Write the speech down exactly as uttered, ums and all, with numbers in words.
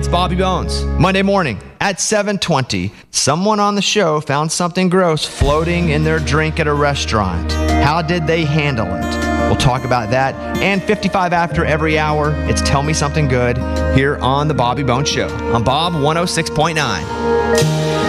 It's Bobby Bones. Monday morning at seven twenty, someone on the show found something gross floating in their drink at a restaurant. How did they handle it? We'll talk about that. And fifty-five after every hour, it's Tell Me Something Good here on The Bobby Bones Show on Bob one oh six point nine.